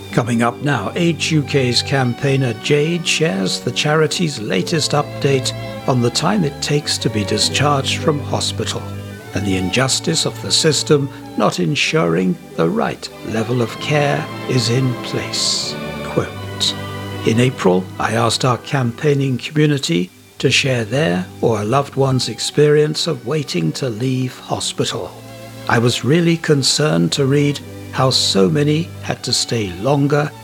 Coming up now, Age UK's campaigner Jade shares the charity's latest update on the time it takes to be discharged from hospital and the injustice of the system not ensuring the right level of care is in place. Quote, "In April, I asked our campaigning community to share their or a loved one's experience of waiting to leave hospital. I was really concerned to read how so many had to stay longer